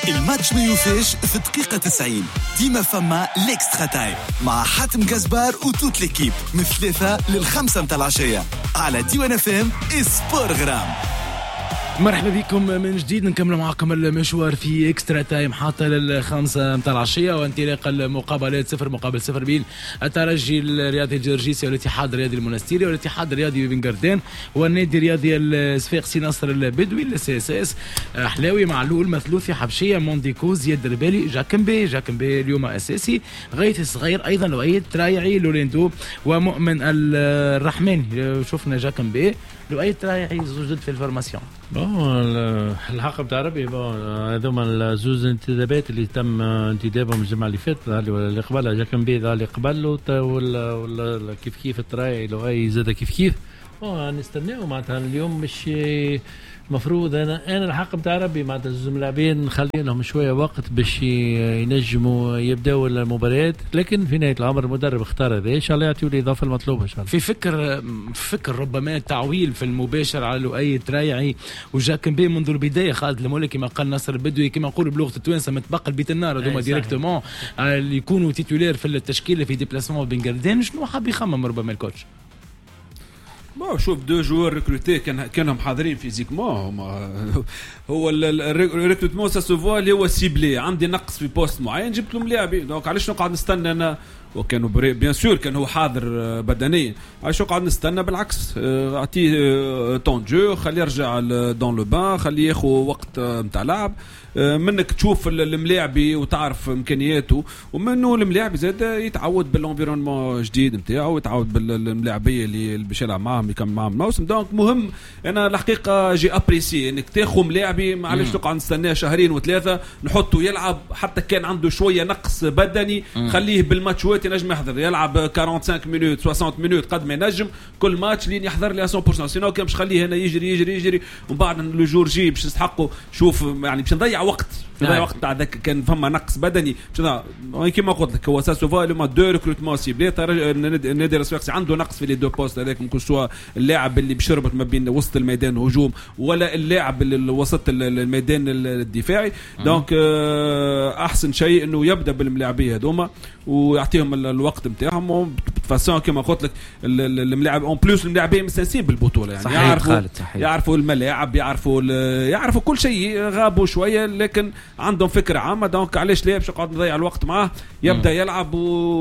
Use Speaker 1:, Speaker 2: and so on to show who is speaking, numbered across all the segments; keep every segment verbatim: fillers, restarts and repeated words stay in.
Speaker 1: الماتش ما يوفاش في الدقيقة تسعين، ديما فما ليكسترا تايم مع حاتم جزبار وتوت ليكيب من ثلاثة للخمسة متاع العشية على ديوان اف ام سبور غرام.
Speaker 2: مرحبا بكم من جديد، نكمل معكم المشوار في اكسترا تايم حتى للخمسة متاع العشية، وانطلاق المقابلات صفر مقابل صفر بين الترجي الرياضي الجرجيسي والاتحاد الرياضي المنستيري والاتحاد الرياضي بن قردان والنادي الرياضي الصفاقسي نصر البدوي السي اس اس. حلاوي معلول مثلوثي حبشية مونديكو زياد دربالي جاكمبي جاكمبي اليوم اساسي غيث الصغير ايضا لؤي ترايعي لوليندو ومؤمن الرحمن. شفنا جاكمبي لؤي ترايعي زوجد في الفورماسيون.
Speaker 3: الحق بتاع ربي هذوما الزوز انتدابات اللي تم انتدابهم الجمعة اللي فاتت اللي قبلها جاكم بيضا اللي قبل ولا كيف كيف التراي لو اي زاد كيف كيف نستناو معناتها اليوم. مش مفروض انا انا الحق بتاع ربي معناتها اللاعبين نخلي لهم شويه وقت باش ينجموا يبداوا المباريات، لكن في نهايه الامر المدرب اختار هذا ان شاء الله يعطيوا الاضافه المطلوبه ان شاء الله.
Speaker 2: في فكر فكر ربما تعويل في المباشر على لؤي ترايعي وجاكم بي منذ البدايه خالد المولى كما قال نصر البدوي كما نقولوا بلغه التوانسه متبقى البيت النار هذوما ديريكتومون اللي يكونوا تيتولير في التشكيله في ديبلاسمون بن قردان. شنو حاب يخمم ربما الكوتش؟
Speaker 4: ما شوف دو جوار ريكروتي كان كانهم حاضرين فيزيكمون هما هو الريكروتمون سا سو فوا اللي هو سيبلي عندي نقص في بوست معين جبت لهم لاعبين، دونك علاش نقعد نستنى انا وكانوا بيان سور كان هو حاضر بدنيا علاش نقعد نستنى؟ بالعكس اعطيه طون جو خليه يرجع دون لو بان خليه ياخذ وقت نتاع لعب منك تشوف الملاعبي وتعرف امكانياته ومنه الملاعبي زاد يتعود بالانفيرونمون جديد نتاعو ويتعود بالملاعبيه اللي باش يلعب معاهم يكمل معاهم الموسم. دونك مهم انا الحقيقه جي ابريسي انك تاخذ ملاعبي معلش تقعد نستناه شهرين وثلاثه نحطه يلعب حتى كان عنده شويه نقص بدني خليه بالماتشات ينجم يحضر يلعب خمسة وأربعين مينوت ستين مينوت قد ما ينجم كل ماتش لين يحضر لي مية بالمية سينو كان مش خليه هنا يجري يجري يجري ومن بعد لو جور جي باش يستحقوا. شوف يعني باش نضيع وقت نضيع وقت تاع ذاك كان فما نقص بدني باش كيما قلت لك هو ساسوفا لما دو ريكروتمون سيبلي النادي الصفاقسي عنده نقص في لي دو بوست هذاك ممكن سوا اللاعب اللي بيشربط ما بين وسط الميدان الهجوم ولا اللاعب اللي وسط الميدان الدفاعي. دونك احسن شيء انه يبدا بالملاعبيه هذوما ويعطيهم الوقت نتاعهم فاسون كما قلت لك الملاعب اون بلوس الملاعبين مستانسين بالبطوله يعني يعرفوا يعرفوا الملاعب يعرفوا يعرفوا كل شيء غابوا شويه لكن عندهم فكره عامه. دونك علاش لا باش نقعد نضيع الوقت معاه يبدا يلعب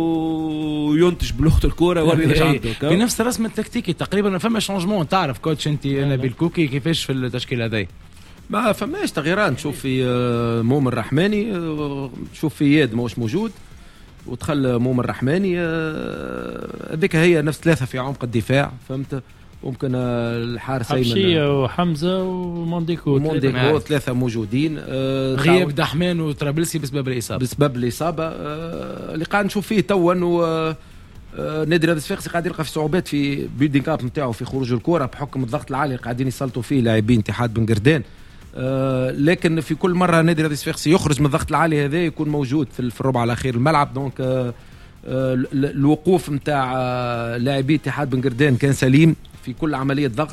Speaker 4: وينتج بلغه الكوره ورينا ايش عنده
Speaker 2: بنفس الرسم التكتيكي تقريبا. فما شونجمون تعرف كوتش انت انا بالكوكي كيفاش في التشكيل هذا
Speaker 5: ما فماش تغييرات. نشوف في مؤمن الرحماني نشوف في ياد ماهوش موجود ودخل مؤمن الرحماني هذيك هي نفس ثلاثه في عمق الدفاع فهمت. ممكن الحارس
Speaker 3: حبشية وحمزة ومونديكو
Speaker 5: مونديكو ثلاثة موجودين.
Speaker 2: غياب دحمان وترابلسي بسبب الإصابة
Speaker 5: بسبب الإصابة اللي قاعد نشوف فيه توا إنه نادي الرياضي الصفاقسي قاعد يلقى في صعوبات في بيلدينغ اب نتاعو في خروج الكرة بحكم الضغط العالي قاعدين يسلطوا فيه لاعبين اتحاد بن قردان. لكن في كل مرة نادي الرياضي الصفاقسي يخرج من الضغط العالي هذا يكون موجود في الربع الأخير الملعب. دونك الوقوف نتاع لاعبي اتحاد بن قردان كان سليم في كل عملية ضغط.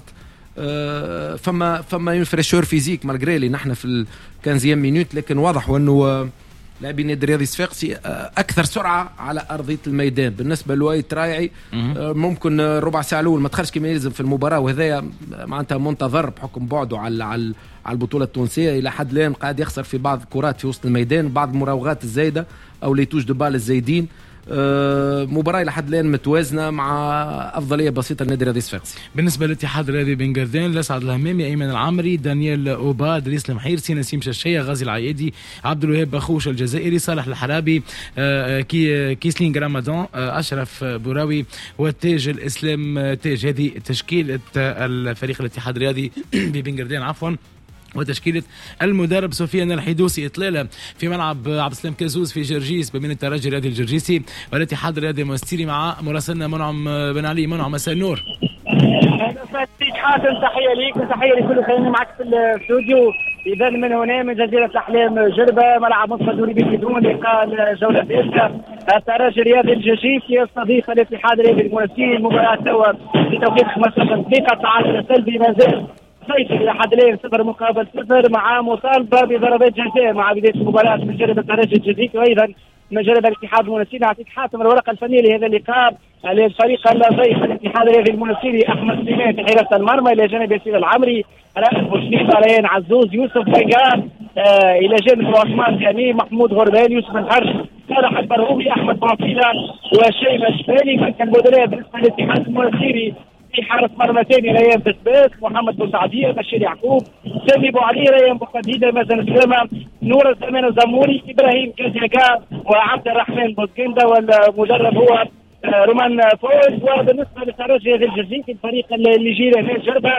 Speaker 5: فما فما اون فريشور فيزيك مالغري لي نحن في الخمسين مينوت لكن واضح انه لاعبين النادي الرياضي الصفاقسي اكثر سرعه على ارضيه الميدان. بالنسبه لوي ترايعي ممكن ربع ساعه الاول ما دخلش كما يلزم في المباراه وهذا معناتها منتظر بحكم بعده على على على البطوله التونسيه الى حد الان قاعد يخسر في بعض الكرات في وسط الميدان بعض المراوغات الزايده او لي توش دو بال الزايدين. مباراة لحد الآن متوازنة مع أفضلية بسيطة للنادي الرياضي الصفاقسي.
Speaker 2: بالنسبة للاتحاد الرياضي بن قردان لسعد الهمامي أيمن العمري دانيال أوبا دريس المحيرسي نسيم شاشية غازي العيادي عبد الوهاب بخوش الجزائري صالح الحرابي كي كيسلين رمضان أشرف بوراوي والتاج الإسلام تاج. هذه تشكيلة الفريق الاتحاد الرياضي بن قردان عفوا وتشكيلة المدرب سفيان الحدوسي. إطلالة في ملعب عبد السلام كازوز في جرجيس بين الترجي الرياضي الجرجيسي والاتحاد الرياضي المنستيري مع مراسلنا منعم بن علي. منعم مساء النور.
Speaker 6: فيك حاتم تحية ليك وتحية لكل خلينا معك في الاستوديو. إذا من هنا من جزيرة الأحلام جربة ملعب مصر دوري بكدون لقاء الجولة الثالثة الترجي الرياضي الجرجيسي يستضيف الاتحاد الرياضي المنستيري. المباراة توا في توقيت خمسة عشر دقيقة تعادل سلبي ما زال سيطر الى حد الان صفر مقابل صفر مع مطالبه بضربات جزاء مع بدايه المباراه من جانب الترجي الجزيري وايضا من جانب الاتحاد المنستيري. اعطيك حاتم الورقه الفنيه لهذا اللقاء للفريق الضيف الاتحاد الرياضي المنستيري احمد سليمان في حراسه المرمى، الى جانب ياسين العمري، رائد بوشنيطه، ريان عزوز، يوسف بنقار، آه الى جانب عثمان جميل، محمود غربال، يوسف الحرش، صالح البرهومي، احمد بوعفيله وشيمه الشبالي. من كان بدلاء بالنسبه للاتحاد المنستيري في حارس مرمى ثاني ريان بسباس، محمد بن سعديه، بشير يعقوب، سامي بو علي، ريان بو قديده، مازن سلامه، نور الزمان الزموري، ابراهيم كازيكا وعبد الرحمن بوزكندا، والمدرب هو رومان فوز. وبالنسبه للترجي الجزيري الفريق اللي يجي له جربه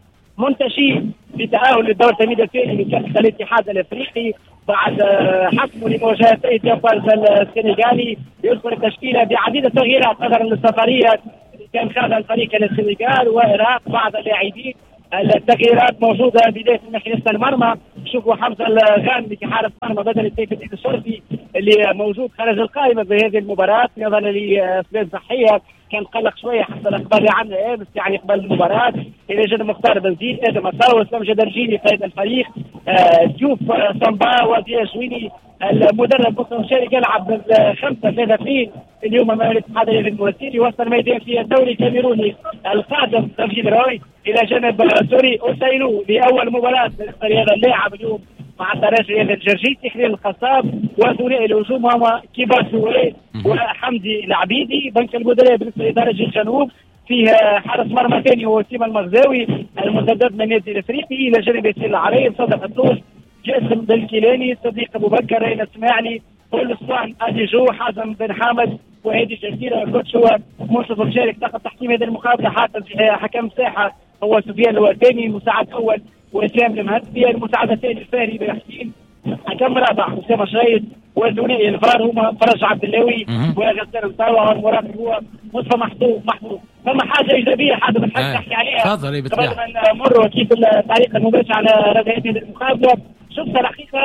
Speaker 6: منتشي بتاهل للدور التمهيدي الثاني لكاس الاتحاد الافريقي بعد حسمه لمواجهه ايتيوبيا السنغالي. يذكر التشكيله بعديد التغييرات نظرا للسفريه كان خاضها الفريق السنغال وإراق بعض اللاعبين. التغييرات موجوده بدايه من حراسه المرمى، شوفوا حمزه الغامدي في حارس مرمى بدل سيف الدين الشرفي اللي موجود خارج القائمه بهذه المباراه نظرا لاسباب صحيه، كان قلق شويه حتى الاخبار عنه امس يعني قبل المباراه. الى جانب مختار بنزيد، ادم الثروه، اسلام جدرجيني قائد الفريق، ديوف صنبا وديا شويني. المدرب مصطفى شارك يلعب بالخمسه ثلاثين اليوم امام الاتحاد المنستيري. وسط الميدان في الدوري الكاميروني القادم دافيد روي، الى جانب سوري اوسينو لاول مباراه هذا اللاعب اليوم مع الترجي الجرجيسي، خليل القصاب، وثنائي الهجوم هما كيبار سوري وحمدي العبيدي. بنك البدلاء بالنسبه لدرجه الجنوب فيه حارس مرمى ثاني هو سيما المغزاوي المسدد من النادي الافريقي، الى جانب ياسين العريب، صدق الطوش، جاسم بن كيلاني، صديق ابو بكر، رين اسماعيلي، كل الصوان، ادي جو، حازم بن حامد، وهادي جزيره. الكوتش هو منصف مشارك تحت تحكيم هذه المقابله. حاتم حكم ساحه هو سفيان الورداني، مساعد اول واسلام المهدي، المساعد الثاني الفاري بن حسين، حكم رابع اسامه شريط، وثنائي الفار هما فرج عبد اللاوي وغسان مطاوع، والمراقب هو مصطفى محمود محمود. فما حاجه ايجابيه حابب نحب نحكي عليها
Speaker 2: تفضل
Speaker 6: قبل ما نمر اكيد التعليق المباشر على هذه المقابله. شفت الحقيقه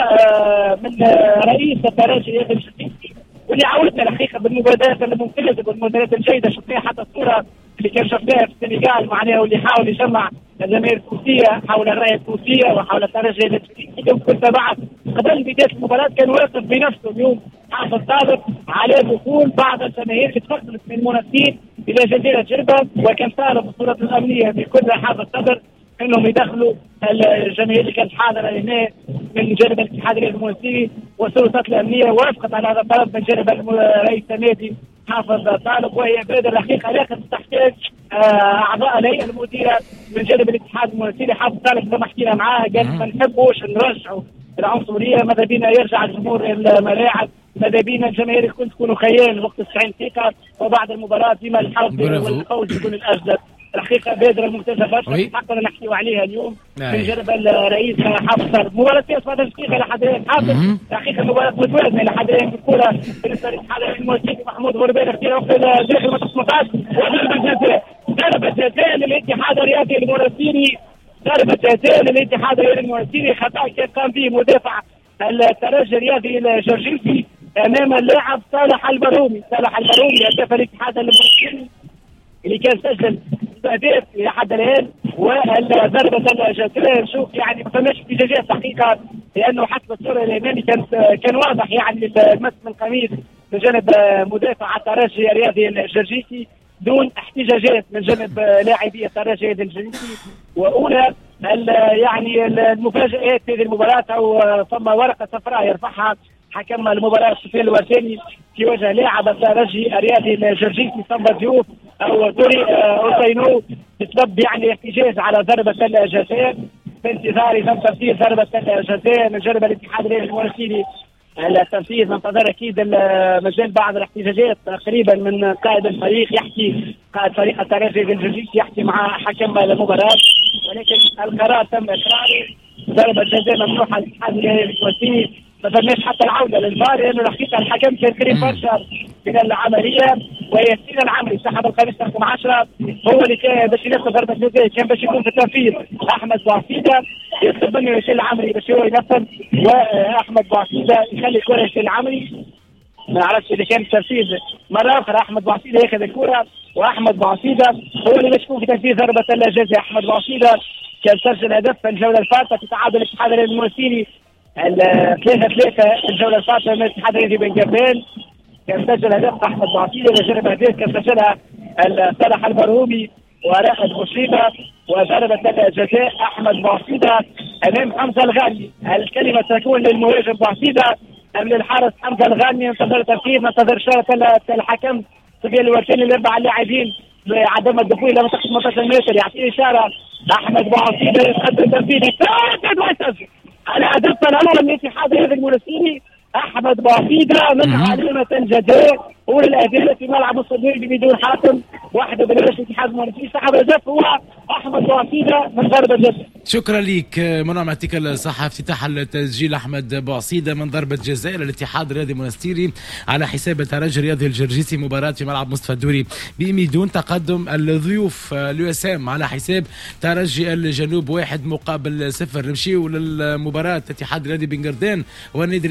Speaker 6: من رئيس الترجي الجزيري واللي عودنا الحقيقه بالمبادرات الممتازه والمبادرات الجيده، شفناها حتى الصوره اللي كان شفناها في السنغال معناها، واللي حاول يجمع الجماهير التونسيه حول الرايه التونسيه وحول الترجي الجزيري. كنت بعد قبل بدايه المباراه كان واقف بنفسه اليوم حافظ طالب على دخول بعض الجماهير تفضلت من المنافسين الى جزيره جربه، وكان طالب الصوره الامنيه بكل حافظ صدر انهم يدخلوا الجماهير اللي كانت حاضره هنا من جانب الاتحاد المنستيري، والسلطات الامنيه وافقت على هذا الطلب من جانب رئيس النادي حافظ طالب. وهي بلد الحقيقه لكن تحتاج اعضاء الهيئه المديره من جانب الاتحاد المنستيري. حافظ طالب لما حكينا معاه قال ما نحبوش نرجعوا العنصريه، ماذا بينا يرجع الجمهور الملاعب، ماذا بينا الجماهير الكل تكونوا خيال وقت تسعين دقيقه، وبعد المباراه فيما الحرب والفوز يكون الاجدد. الحقيقه بادره ممتازه برشا حقنا نحكيوا عليها اليوم من جانب الرئيس حافظ طالب. مباراه فيها سبعة عشر دقيقه لحد الان حافظ، الحقيقه المباراه متوازنه لحد الان بالكره بالنسبه للاتحاد المنستيري. محمود غربال اختيار وقت داخل منطقه ثمانية عشر وضربه جزاء، ضربه جزاء للاتحاد الرياضي المنستيري، ضربه جزاء للاتحاد الرياضي المنستيري. خطا كان قام به مدافع الترجي الرياضي الجرجيسي امام اللاعب صالح البرومي. صالح البرومي هداف الاتحاد المنستيري اللي كان سجل اهداف لحد الان، وضربه الجزاء نشوف يعني ما فماش احتجاجات حقيقه، لانه حسب الصوره الامامي كان كان واضح يعني المس من القميص من جانب مدافع الترجي الرياضي الجرجيسي دون احتجاجات من جانب لاعبي الترجي الجرجيسي. واولى يعني المفاجات في هذه المباراه او ثم ورقه صفراء يرفعها حكم المباراه سفيان الورداني في وجه لاعب الترجي الرياضي الجرجيسي صنبا ديوف او توري اوسينو بسبب يعني احتجاج على ضربه الجزاء في انتظار اذا تنفيذ ضربه الجزاء من جانب الاتحاد الرياضي المنستيري. التنفيذ ننتظر اكيد مازال بعض الاحتجاجات تقريبا من قائد الفريق يحكي قائد فريق الترجي الجرجيسي يحكي مع حكم المباراه، ولكن القرار تم اقراره ضربه جزاء ممنوحه للاتحاد الرياضي المنستيري. ما فماش حتى العوده للفار لانه الحقيقه الحكم كان قريب برشا من العمليه، وياسين العمري سحب القميص رقم عشرة هو اللي كان باش ينفذ ضربه جزاء، كان باش يكون في التنفيذ احمد بوعفيده، يطلب منه ياسين العمري باش هو ينفذ، واحمد بوعفيده يخلي الكره ياسين العمري. ما نعرفش اذا كان التنفيذ مره اخرى احمد بوعفيده ياخذ الكره، واحمد بوعفيده هو اللي باش يكون في تنفيذ ضربه الجزاء. احمد بوعفيده كان سجل هدف في الجوله الفاتحه في تعادل الاتحاد المرسيلي ثلاثة ثلاثة الجوله الفاتحه من الاتحاد الرياضي بن جبال. كان سجل هدف احمد بعصيده لجانب اهداف كان سجلها صالح البرهومي ورائد مصيبه وضربه جزاء احمد بعصيده امام حمزه الغاني. الكلمه تكون للمهاجم بعصيده ام للحارس حمزه الغاني؟ ننتظر تنفيذ، ننتظر اشاره الحكم سجل الوكيل الاربع اللاعبين بعدم الدخول الى منطقه ثمانية عشر متر. يعطي اشاره احمد بعصيده يقدم تنفيذ يسدد ويسجل على هدف الاول للاتحاد الرياضي المرسيلي. احمد بعصيده من علامه جزاء والاهداف في ملعب الصديق بدون حاسم واحده بلاش الاتحاد المرسيلي. صاحب الهدف هو احمد بعصيده من ضربه جزاء.
Speaker 2: شكرا لك منعم، يعطيك الصحة. افتتاح التسجيل احمد بعصيده من ضربه جزاء للاتحاد الرياضي المنستيري على حساب الترجي الرياضي الجرجيسي. مباراه في ملعب مصطفى الدوري بميدون. تقدم الضيوف اليو اس ام على حساب ترجي الجنوب واحد مقابل صفر. نمشيو للمباراه الاتحاد الرياضي بن قردان والنادي